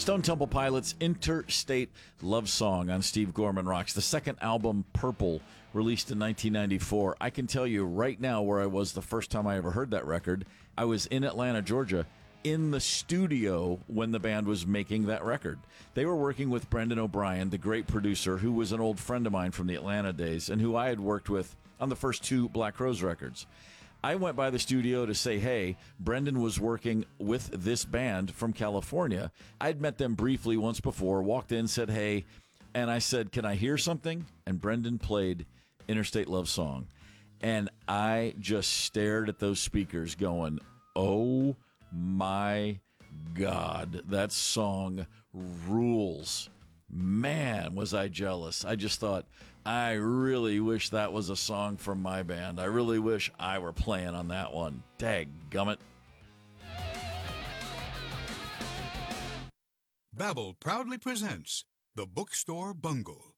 Stone Temple Pilots' Interstate Love Song on Steve Gorman Rocks, the second album, Purple, released in 1994. I can tell you right now where I was the first time I ever heard that record. I was in Atlanta, Georgia, in the studio when the band was making that record. They were working with Brendan O'Brien, the great producer, who was an old friend of mine from the Atlanta days and who I had worked with on the first two Black Crowes records. I went by the studio to say, hey, Brendan was working with this band from California. I'd met them briefly once before, walked in, said, hey, and I said, can I hear something? And Brendan played Interstate Love Song. And I just stared at those speakers going, oh my God, that song rules. Man, was I jealous. I just thought, I really wish that was a song from my band. I really wish I were playing on that one. Dadgummit. Babbel proudly presents The Bookstore Bungle.